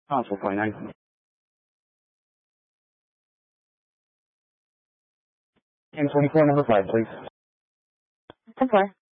Console 29. And 24, number 5, please. 10-4.